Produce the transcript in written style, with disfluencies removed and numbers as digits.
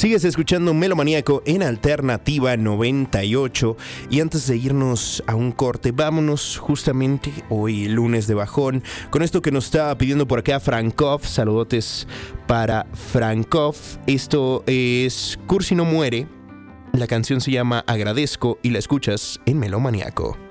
Sigues escuchando Melomaníaco en Alternativa 98. Y antes de irnos a un corte, vámonos justamente hoy, lunes de bajón, con esto que nos estaba pidiendo por acá Frankov. Saludotes para Frankov. Esto es Cursi no muere. La canción se llama Agradezco y la escuchas en Melomaníaco.